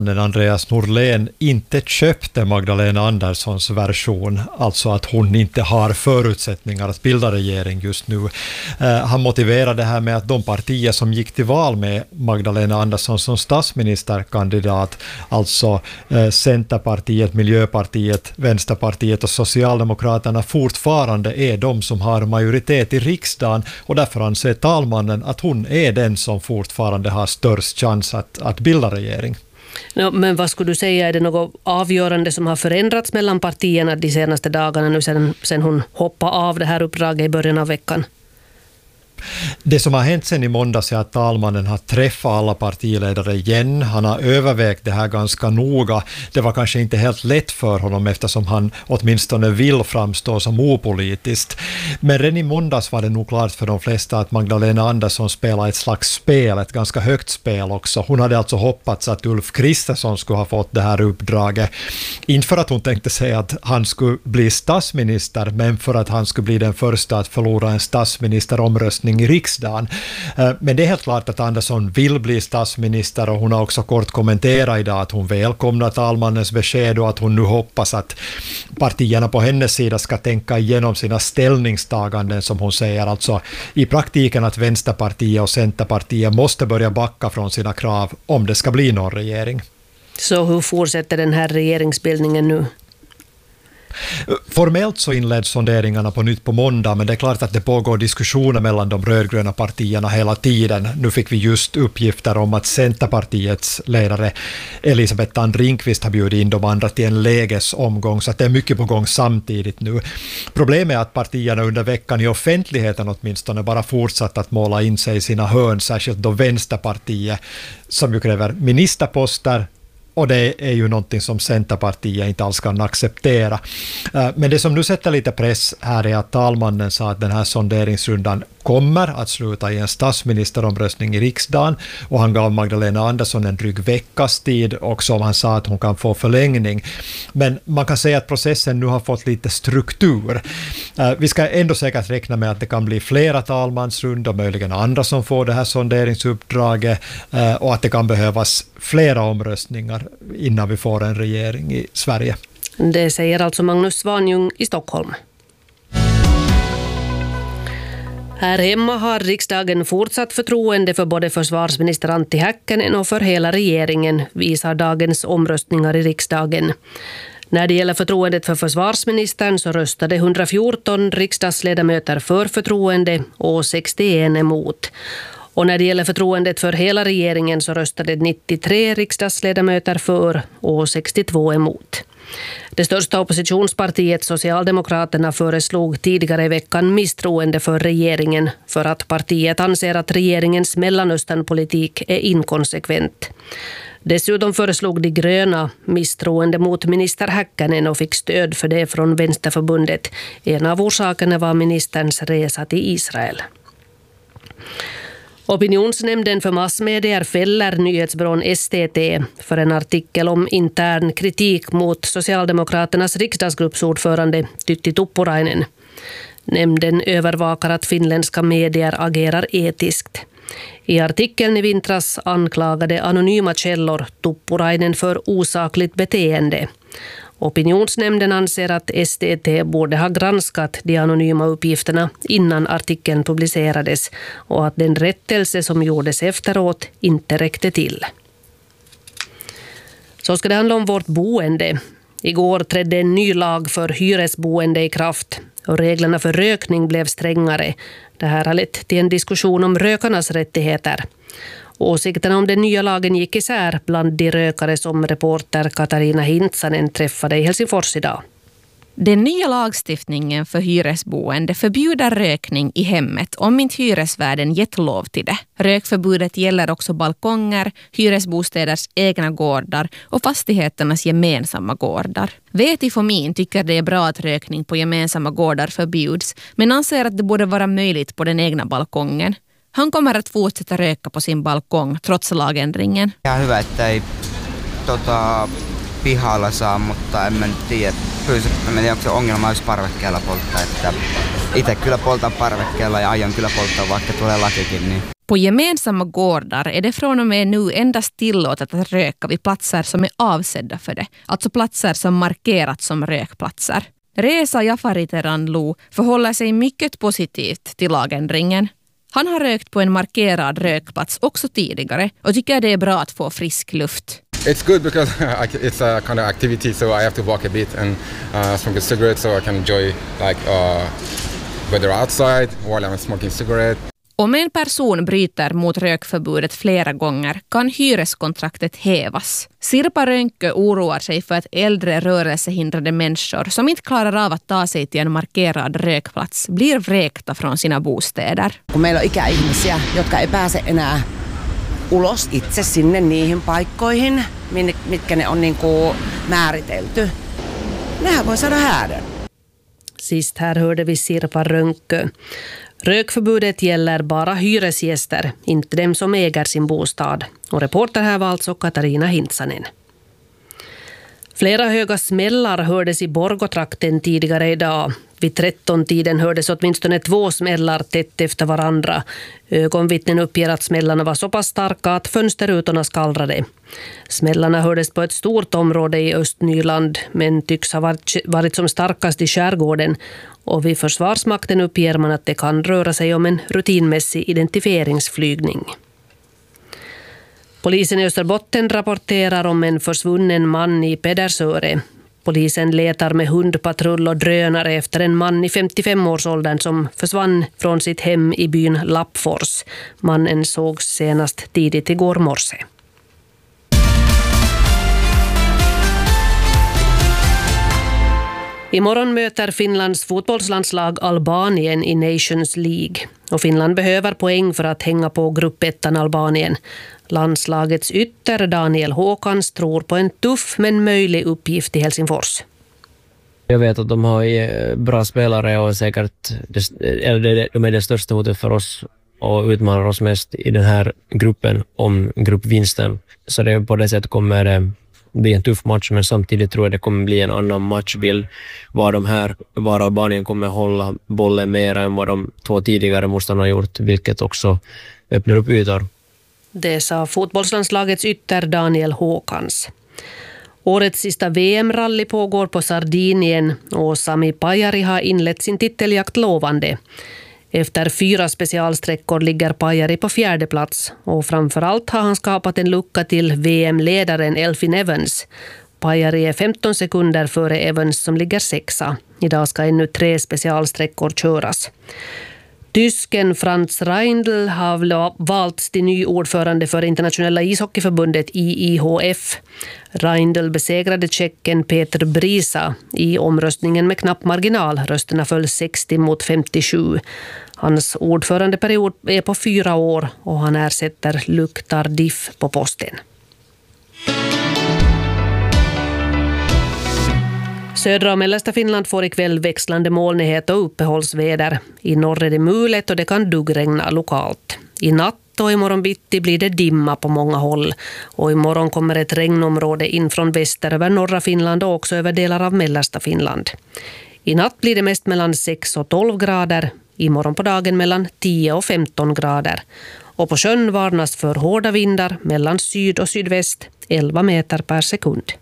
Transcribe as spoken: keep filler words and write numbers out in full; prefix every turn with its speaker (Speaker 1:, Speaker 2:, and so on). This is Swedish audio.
Speaker 1: Andreas Norlén inte köpte Magdalena Anderssons version, alltså att hon inte har förutsättningar att bilda regering just nu. Eh, han motiverade det här med att de partier som gick till val med Magdalena Andersson som statsministerkandidat, alltså eh, Centerpartiet, Miljöpartiet, Vänsterpartiet och Socialdemokraterna fortfarande är de som har majoritet i riksdagen, och därför anser talmannen att hon är den som fortfarande har störst chans att, att bilda regering.
Speaker 2: No, men vad skulle du säga, är det något avgörande som har förändrats mellan partierna de senaste dagarna nu sen, sen hon hoppade av det här uppdraget i början av veckan?
Speaker 1: Det som har hänt sen i måndags är att talmannen har träffat alla partiledare igen. Han har övervägt det här ganska noga. Det var kanske inte helt lätt för honom eftersom han åtminstone vill framstå som opolitiskt. Men redan i måndags var det nog klart för de flesta att Magdalena Andersson spelar ett slags spel, ett ganska högt spel också. Hon hade alltså hoppats att Ulf Kristersson skulle ha fått det här uppdraget. Inte för att hon tänkte säga att han skulle bli statsminister, men för att han skulle bli den första att förlora en statsministeromröstning i riksdagen. Men det är helt klart att Andersson vill bli statsminister, och hon har också kort kommenterat idag att hon välkomnar talmannens besked och att hon nu hoppas att partierna på hennes sida ska tänka igenom sina ställningstaganden, som hon säger, alltså i praktiken att Vänsterpartiet och Centerpartiet måste börja backa från sina krav om det ska bli någon regering.
Speaker 2: Så hur fortsätter den här regeringsbildningen nu?
Speaker 1: Formellt så inleds sonderingarna på nytt på måndag, men det är klart att det pågår diskussioner mellan de rödgröna partierna hela tiden. Nu fick vi just uppgifter om att Centerpartiets ledare Elisabeth Thand Ringqvist har bjudit in de andra till en lägesomgång, så att det är mycket på gång samtidigt nu. Problemet är att partierna under veckan i offentligheten åtminstone bara fortsatt att måla in sig i sina hörn, särskilt då Vänsterpartiet som ju kräver ministerposter. Och det är ju någonting som Centerpartiet inte alls kan acceptera. Men det som nu sätter lite press här är att talmannen sa att den här sonderingsrundan kommer att sluta i en statsministeromröstning i riksdagen, och han gav Magdalena Andersson en dryg veckas tid, och som han sa att hon kan få förlängning. Men man kan säga att processen nu har fått lite struktur. Vi ska ändå säkert räkna med att det kan bli flera talmansrundor, möjligen andra som får det här sonderingsuppdraget, och att det kan behövas flera omröstningar innan vi får en regering i Sverige.
Speaker 2: Det säger alltså Magnus Svanjung i Stockholm. Här hemma har riksdagen fortsatt förtroende för både försvarsminister Antti Häkkänen och för hela regeringen, visar dagens omröstningar i riksdagen. När det gäller förtroendet för försvarsministern så röstade hundrafjorton riksdagsledamöter för förtroende och sextioen emot. Och när det gäller förtroendet för hela regeringen så röstade nittiotre riksdagsledamöter för och sextiotvå emot. Det största oppositionspartiet Socialdemokraterna föreslog tidigare i veckan misstroende för regeringen för att partiet anser att regeringens Mellanösternpolitik är inkonsekvent. Dessutom föreslog de gröna misstroende mot minister Häkkänen och fick stöd för det från Vänsterförbundet. En av orsakerna var ministerns resa till Israel. Opinionsnämnden för massmedier fäller nyhetsbyrån S T T för en artikel om intern kritik mot Socialdemokraternas riksdagsgruppsordförande Tytti Tuppurainen. Nämnden övervakar att finländska medier agerar etiskt. I artikeln i vintras anklagade anonyma källor Tuppurainen för osakligt beteende. Opinionsnämnden anser att S T T borde ha granskat de anonyma uppgifterna innan artikeln publicerades och att den rättelse som gjordes efteråt inte räckte till. Så ska det handla om vårt boende. Igår trädde en ny lag för hyresboende i kraft och reglerna för rökning blev strängare. Det här har lett till en diskussion om rökarnas rättigheter. Åsikterna om den nya lagen gick isär bland de rökare som reporter Katarina Hintsanen träffade i Helsingfors idag.
Speaker 3: Den nya lagstiftningen för hyresboende förbjuder rökning i hemmet om inte hyresvärden gett lov till det. Rökförbudet gäller också balkonger, hyresbostäders egna gårdar och fastigheternas gemensamma gårdar. V T Fomin tycker det är bra att rökning på gemensamma gårdar förbjuds, men anser att det borde vara möjligt på den egna balkongen. Han kommer att fortsätta röka på sin balkong trots lagändringen.
Speaker 4: Ja hyvä, että ei tota, pihalla saa, mutta en mä nyt tiedä. Kyllä se, en tiedä, onko se ongelma, jos parvekkeella polttaa. Että itse kyllä poltan parvekkeella ja aion kyllä polttaa, vaikka tulee lakikin. Niin.
Speaker 3: På gemensamma gårdar är det från och med nu endast tillåtet att röka vid platser som är avsedda för det, alltså platser som markerats som rökplatser. Reza Jafari-Teranlou förhåller sig mycket positivt till lagändringen. Han har rökt på en markerad rökplats också tidigare och tycker det är bra att få frisk luft.
Speaker 5: It's good because it's a kind of activity, so I have to walk a bit and uh, smoke a cigarette so I can enjoy like uh, weather outside while I'm smoking cigarette.
Speaker 3: Om en person bryter mot rökförbudet flera gånger kan hyreskontraktet hävas. Sirpa Rönkö oroar sig för att äldre rörelsehindrade människor som inte klarar av att ta sig till en markerad rökplats blir vräkta från sina bostäder.
Speaker 6: Kun meillä on ikäihmisiä, jotka ei pääse enää ulos itse sinne niihin paikkoihin, mitkä ne on niin kuin määritelty, nehän voi saada häädön.
Speaker 2: Sist här hörde vi Sirpa Rönkö. Rökförbudet gäller bara hyresgäster, inte dem som äger sin bostad. Och reporter här var alltså Katarina Hintsanen. Flera höga smällar hördes i Borgotrakten tidigare idag. Vid tretton-tiden hördes åtminstone två smällar tätt efter varandra. Ögonvittnen uppger att smällarna var så pass starka att fönsterrutorna skallrade. Smällarna hördes på ett stort område i Östnyland, men tycks ha varit, varit som starkast i skärgården. Och vid Försvarsmakten uppger man att det kan röra sig om en rutinmässig identifieringsflygning. Polisen i Österbotten rapporterar om en försvunnen man i Pedersöre. Polisen letar med hundpatrull och drönare efter en man i femtiofem-årsåldern som försvann från sitt hem i byn Lappfors. Mannen sågs senast tidigt igår morse. Imorgon möter Finlands fotbollslandslag Albanien i Nations League. Och Finland behöver poäng för att hänga på gruppettan Albanien. Landslagets ytter Daniel Håkans tror på en tuff men möjlig uppgift i Helsingfors.
Speaker 7: Jag vet att de har bra spelare och säkert de är det största hotet för oss och utmanar oss mest i den här gruppen om gruppvinsten. Så det på det sättet kommer det bli en tuff match, men samtidigt tror jag det kommer bli en annan matchbild var de här, var Albanien kommer hålla bollen mer än vad de två tidigare motståndarna har gjort, vilket också öppnar upp ytor.
Speaker 2: Det sa fotbollslandslagets ytter Daniel Håkans. Årets sista V M-rally pågår på Sardinien och Sami Pajari har inlett sin titeljakt lovande. Efter fyra specialsträckor ligger Pajari på fjärde plats och framförallt har han skapat en lucka till V M-ledaren Elfyn Evans. Pajari är femton sekunder före Evans som ligger sexa. Idag ska ännu tre specialsträckor köras. Tysken Franz Reindl har valts till ny ordförande för internationella ishockeyförbundet I I H F. Reindl besegrade tjecken Peter Brisa i omröstningen med knapp marginal. Rösterna föll sextio mot femtiosju. Hans ordförandeperiod är på fyra år och han ersätter Luc Tardif på posten. Södra och mellersta Finland får ikväll växlande molnighet och uppehållsväder. I norr är det mulet och det kan duggregna lokalt. I natt och imorgon bitti blir det dimma på många håll. Och imorgon kommer ett regnområde in från väster över norra Finland och också över delar av mellersta Finland. I natt blir det mest mellan sex och tolv grader. Imorgon på dagen mellan tio och femton grader. Och på sjön varnas för hårda vindar mellan syd och sydväst, elva meter per sekund.